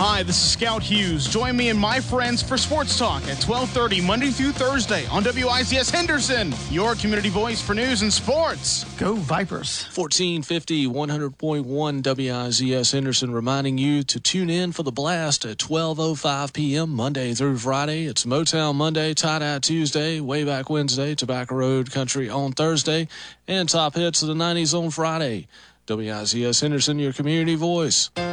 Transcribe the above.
Hi, this is Scout Hughes. Join me and my friends for Sports Talk at 12:30 Monday through Thursday on WIZS Henderson, your community voice for news and sports. Go Vipers. 1450, 100.1 WIZS Henderson reminding you to tune in for the blast at 12:05 p.m. Monday through Friday. It's Motown Monday, Tie-Dye Tuesday, Way Back Wednesday, Tobacco Road Country on Thursday, and Top Hits of the 90s on Friday. WIZS Henderson, your community voice.